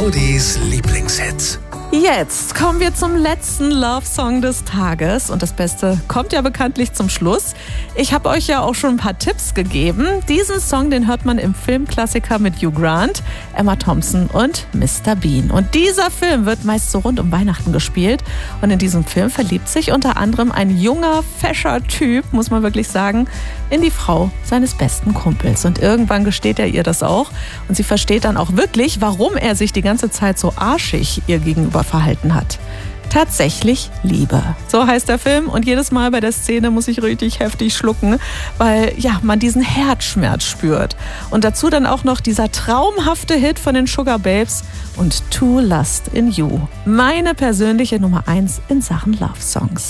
Claudis Lieblingshits. Jetzt kommen wir zum letzten Love-Song des Tages und das Beste kommt ja bekanntlich zum Schluss. Ich habe euch ja auch schon ein paar Tipps gegeben. Diesen Song, den hört man im Filmklassiker mit Hugh Grant, Emma Thompson und Mr. Bean. Und dieser Film wird meist so rund um Weihnachten gespielt und in diesem Film verliebt sich unter anderem ein junger, fescher Typ, muss man wirklich sagen, in die Frau seines besten Kumpels. Und irgendwann gesteht er ihr das auch und sie versteht dann auch wirklich, warum er sich die ganze Zeit so arschig ihr gegenüber verhalten hat. Tatsächlich Liebe. So heißt der Film und jedes Mal bei der Szene muss ich richtig heftig schlucken, weil man diesen Herzschmerz spürt. Und dazu dann auch noch dieser traumhafte Hit von den Sugar Babes und True Lust in You. Meine persönliche Nummer 1 in Sachen Love Songs.